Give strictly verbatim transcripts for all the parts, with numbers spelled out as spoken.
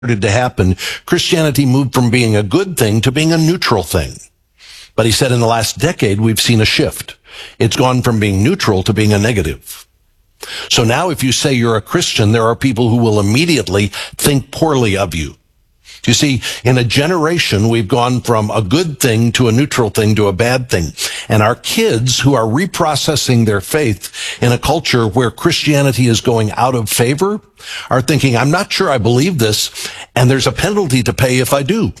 started to happen, Christianity moved from being a good thing to being a neutral thing. But he said in the last decade, we've seen a shift. It's gone from being neutral to being a negative. So now if you say you're a Christian, there are people who will immediately think poorly of you. You see, in a generation, we've gone from a good thing to a neutral thing to a bad thing. And our kids who are reprocessing their faith in a culture where Christianity is going out of favor are thinking, I'm not sure I believe this, and there's a penalty to pay if I do.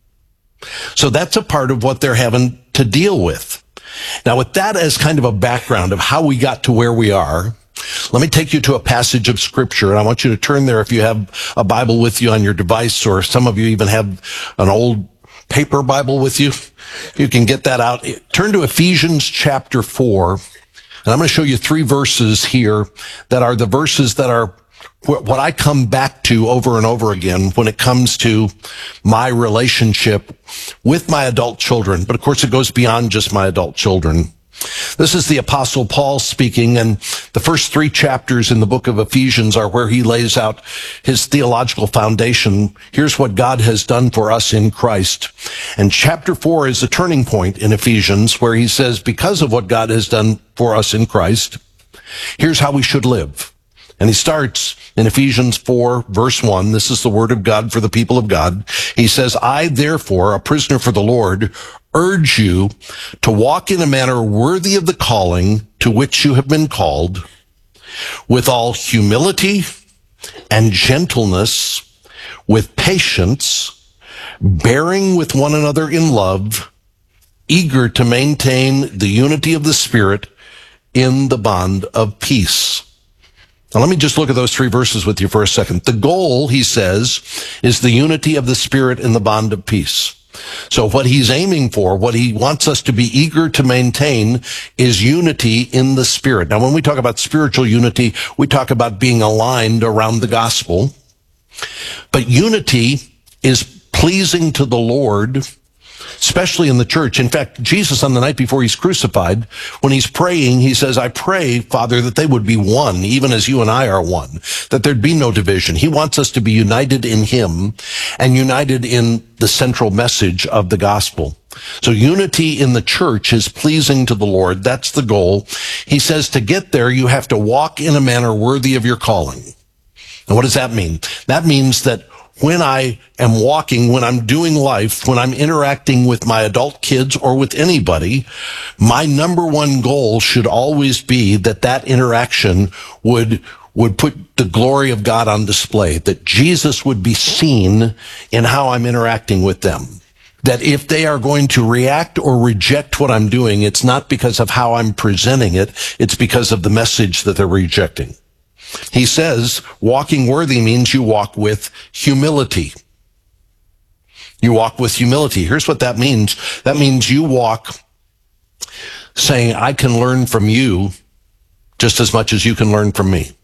So that's a part of what they're having to deal with. Now, with that as kind of a background of how we got to where we are, let me take you to a passage of Scripture, and I want you to turn there if you have a Bible with you on your device, or some of you even have an old paper Bible with you. You can get that out. Turn to Ephesians chapter four, and I'm going to show you three verses here that are the verses that are what I come back to over and over again when it comes to my relationship with my adult children. But of course, it goes beyond just my adult children. This is the Apostle Paul speaking, and the first three chapters in the book of Ephesians are where he lays out his theological foundation. Here's what God has done for us in Christ. And chapter four is the turning point in Ephesians where he says, because of what God has done for us in Christ, here's how we should live. And he starts in Ephesians four, verse one. This is the word of God for the people of God. He says, I, therefore, a prisoner for the Lord, urge you to walk in a manner worthy of the calling to which you have been called, with all humility and gentleness, with patience, bearing with one another in love, eager to maintain the unity of the Spirit in the bond of peace. Now, let me just look at those three verses with you for a second. The goal, he says, is the unity of the Spirit in the bond of peace. So what he's aiming for, what he wants us to be eager to maintain, is unity in the Spirit. Now, when we talk about spiritual unity, we talk about being aligned around the gospel. But unity is pleasing to the Lord, especially in the church. In fact, Jesus, on the night before he's crucified, when he's praying, he says, I pray, Father, that they would be one, even as you and I are one, that there'd be no division. He wants us to be united in him and united in the central message of the gospel. So unity in the church is pleasing to the Lord. That's the goal. He says to get there, you have to walk in a manner worthy of your calling. And what does that mean? That means that when I am walking, when I'm doing life, when I'm interacting with my adult kids or with anybody, my number one goal should always be that that interaction would would put the glory of God on display, that Jesus would be seen in how I'm interacting with them. That if they are going to react or reject what I'm doing, it's not because of how I'm presenting it, it's because of the message that they're rejecting. He says walking worthy means you walk with humility. You walk with humility. Here's what that means. That means you walk saying, I can learn from you just as much as you can learn from me.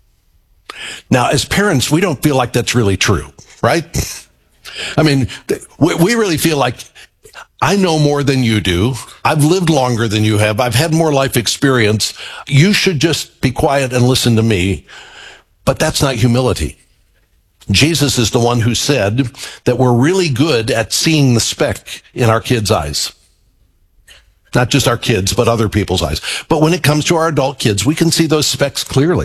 Now, as parents, we don't feel like that's really true, right? I mean, we really feel like, I know more than you do. I've lived longer than you have. I've had more life experience. You should just be quiet and listen to me. But that's not humility. Jesus is the one who said that we're really good at seeing the speck in our kids' eyes. Not just our kids, but other people's eyes. But when it comes to our adult kids, we can see those specks clearly.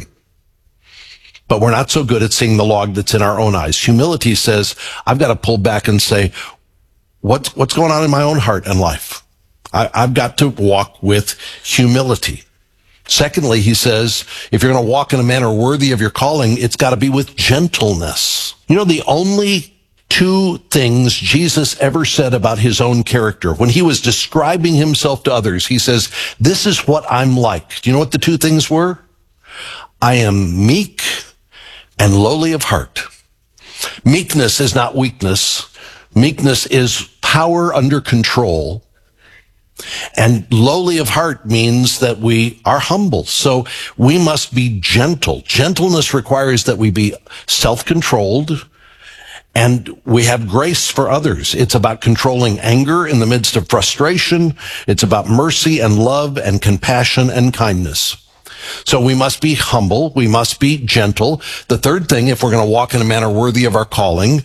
But we're not so good at seeing the log that's in our own eyes. Humility says, I've got to pull back and say, What's, what's going on in my own heart and life? I, I've got to walk with humility. Secondly, he says, if you're going to walk in a manner worthy of your calling, it's got to be with gentleness. You know, the only two things Jesus ever said about his own character, when he was describing himself to others, he says, this is what I'm like. Do you know what the two things were? I am meek and lowly of heart. Meekness is not weakness. Meekness is power under control. And lowly of heart means that we are humble. So we must be gentle. Gentleness requires that we be self-controlled and we have grace for others. It's about controlling anger in the midst of frustration. It's about mercy and love and compassion and kindness. So we must be humble. We must be gentle. The third thing, if we're going to walk in a manner worthy of our calling,